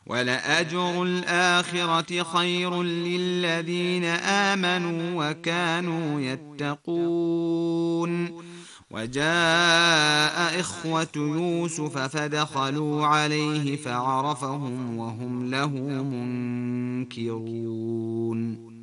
ولأجر الآخرة خير للذين آمنوا وكانوا يتقون. وجاء إخوة يوسف فدخلوا عليه فعرفهم وهم له منكرون.